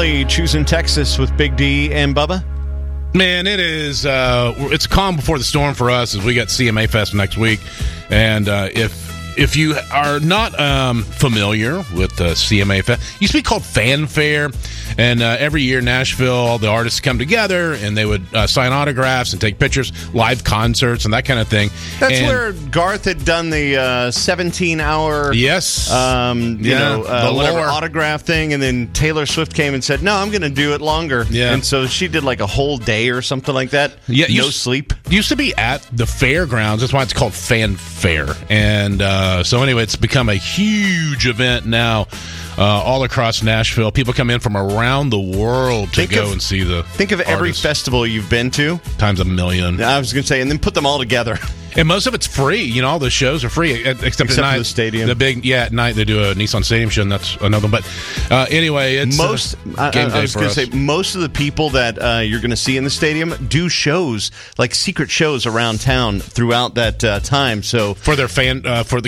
early choosing Texas with Big D and Bubba. Man, it is. It's calm before the storm for us as we got CMA Fest next week. And if you are not familiar with CMA Fest, it used to be called Fanfare. And every year, Nashville, all the artists come together and they would sign autographs and take pictures, live concerts, and that kind of thing. That's where Garth had done the 17-hour whatever autograph thing, and then Taylor Swift came and said, "No, I'm going to do it longer." Yeah. And so she did like a whole day or something like that. Yeah, no sleep. Used to be at the fairgrounds. That's why it's called Fanfare. And so anyway, it's become a huge event now. All across Nashville. People come in from around the world to go and see the Think of every festival you've been to. Times a million. I was going to say, and then put them all together. And most of it's free. You know, all the shows are free, except at night. For the stadium. At night they do a Nissan Stadium show, and that's another one. But anyway, it's I was going to say, most of the people that you're going to see in the stadium do shows, like secret shows around town throughout that time. So for their fan,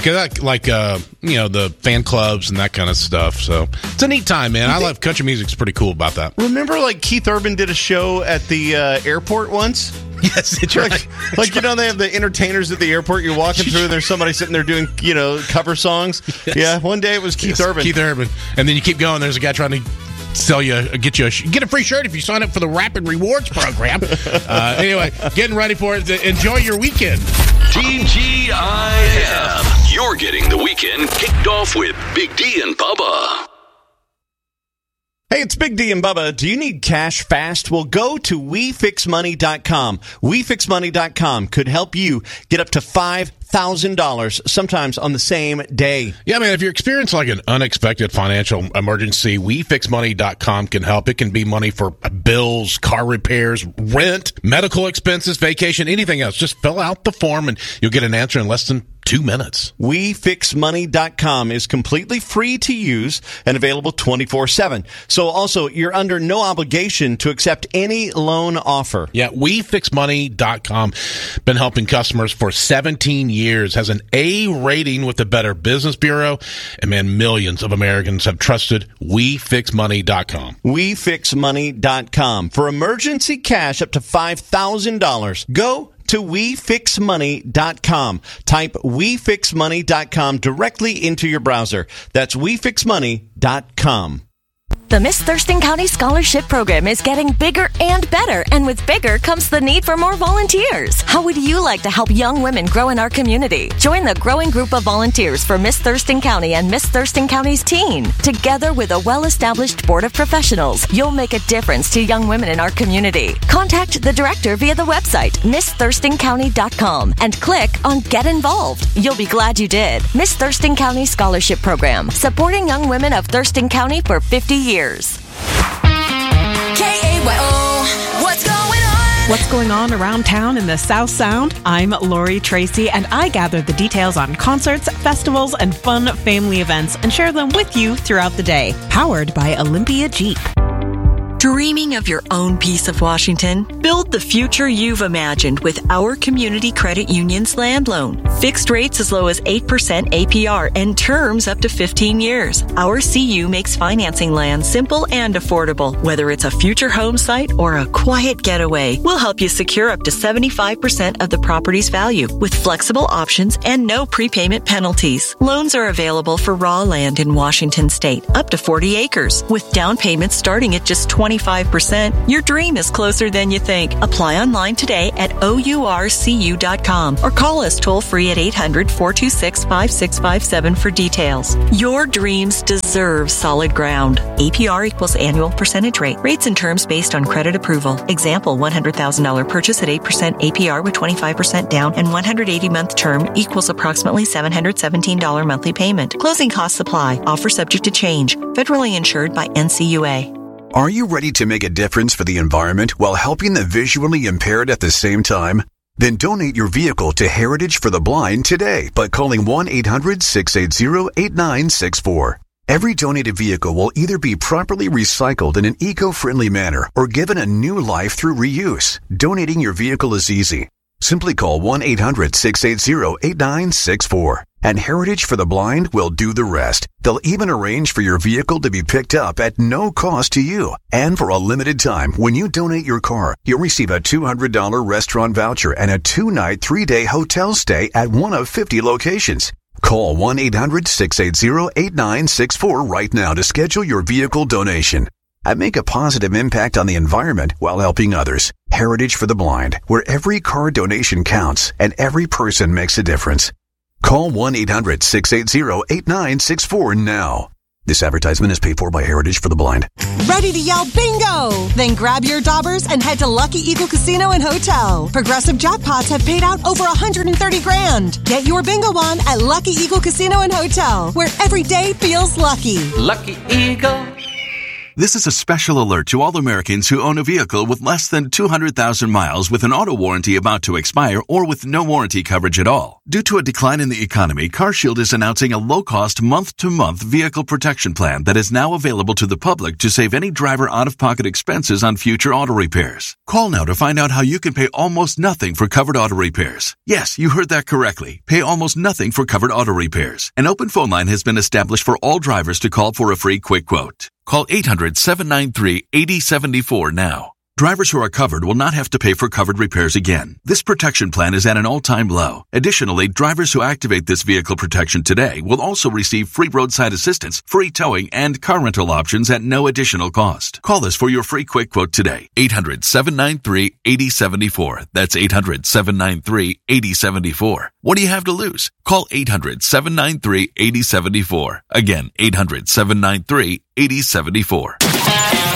the fan clubs and that kind of stuff. So it's a neat time, man. I love country music. It's pretty cool about that. Remember, like Keith Urban did a show at the airport once. Yes, it's right. They have the entertainers at the airport. You're walking through, and there's somebody sitting there doing, cover songs. Yes. Yeah, one day it was Keith Urban. Keith Urban. And then you keep going. There's a guy trying to sell you, get a free shirt if you sign up for the Rapid Rewards program. Anyway, getting ready for it. Enjoy your weekend. TGIF. You're getting the weekend kicked off with Big D and Bubba. Hey, it's Big D and Bubba. Do you need cash fast? Well, go to WeFixMoney.com. WeFixMoney.com could help you get up to $5,000 sometimes on the same day. Yeah, man, if you're experiencing like an unexpected financial emergency, WeFixMoney.com can help. It can be money for bills, car repairs, rent, medical expenses, vacation, anything else. Just fill out the form and you'll get an answer in less than 2 minutes. WeFixMoney.com is completely free to use and available 24/7. So also, you're under no obligation to accept any loan offer. Yeah, WeFixMoney.com. Been helping customers for 17 years. Has an A rating with the Better Business Bureau. And man, millions of Americans have trusted WeFixMoney.com. WeFixMoney.com. For emergency cash up to $5,000. Go to WeFixMoney.com. Type WeFixMoney.com directly into your browser. That's WeFixMoney.com. The Miss Thurston County Scholarship Program is getting bigger and better, and with bigger comes the need for more volunteers. How would you like to help young women grow in our community? Join the growing group of volunteers for Miss Thurston County and Miss Thurston County's teen. Together with a well-established board of professionals, you'll make a difference to young women in our community. Contact the director via the website, MissThurstonCounty.com, and click on Get Involved. You'll be glad you did. Miss Thurston County Scholarship Program, supporting young women of Thurston County for 50 years. KAYO, what's going on? What's going on around town in the South Sound? I'm Lori Tracy, and I gather the details on concerts, festivals, and fun family events and share them with you throughout the day. Powered by Olympia Jeep. Dreaming of your own piece of Washington? Build the future you've imagined with our Community Credit Union's land loan. Fixed rates as low as 8% APR and terms up to 15 years. Our CU makes financing land simple and affordable. Whether it's a future home site or a quiet getaway, we'll help you secure up to 75% of the property's value with flexible options and no prepayment penalties. Loans are available for raw land in Washington state, up to 40 acres. With down payments starting at just 25%, your dream is closer than you think. Apply online today at OURCU.com or call us toll-free at 800-426-5657 for details. Your dreams deserve solid ground. APR equals annual percentage rate. Rates and terms based on credit approval. Example, $100,000 purchase at 8% APR with 25% down and 180-month term equals approximately $717 monthly payment. Closing costs apply. Offer subject to change. Federally insured by NCUA. Are you ready to make a difference for the environment while helping the visually impaired at the same time? Then donate your vehicle to Heritage for the Blind today by calling 1-800-680-8964. Every donated vehicle will either be properly recycled in an eco-friendly manner or given a new life through reuse. Donating your vehicle is easy. Simply call 1-800-680-8964. And Heritage for the Blind will do the rest. They'll even arrange for your vehicle to be picked up at no cost to you. And for a limited time, when you donate your car, you'll receive a $200 restaurant voucher and a 2-night, 3-day hotel stay at one of 50 locations. Call 1-800-680-8964 right now to schedule your vehicle donation. And make a positive impact on the environment while helping others. Heritage for the Blind, where every car donation counts and every person makes a difference. Call 1-800-680-8964 now. This advertisement is paid for by Heritage for the Blind. Ready to yell bingo? Then grab your daubers and head to Lucky Eagle Casino and Hotel. Progressive jackpots have paid out over $130,000. Get your bingo on at Lucky Eagle Casino and Hotel, where every day feels lucky. Lucky Eagle. This is a special alert to all Americans who own a vehicle with less than 200,000 miles with an auto warranty about to expire or with no warranty coverage at all. Due to a decline in the economy, CarShield is announcing a low-cost month-to-month vehicle protection plan that is now available to the public to save any driver out-of-pocket expenses on future auto repairs. Call now to find out how you can pay almost nothing for covered auto repairs. Yes, you heard that correctly. Pay almost nothing for covered auto repairs. An open phone line has been established for all drivers to call for a free quick quote. Call 800-793-8074 now. Drivers who are covered will not have to pay for covered repairs again. This protection plan is at an all-time low. Additionally, drivers who activate this vehicle protection today will also receive free roadside assistance, free towing, and car rental options at no additional cost. Call us for your free quick quote today. 800-793-8074. That's 800-793-8074. What do you have to lose? Call 800-793-8074. Again, 800-793-8074.